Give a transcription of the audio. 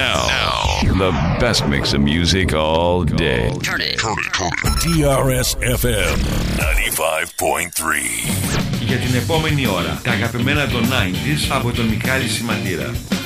Now, the best mix of music all day. Turn it. DRS FM 95.3. Για την επόμενη ώρα, τα αγαπημένα των 90s από τον Μιχάλη Σιμαντήρα.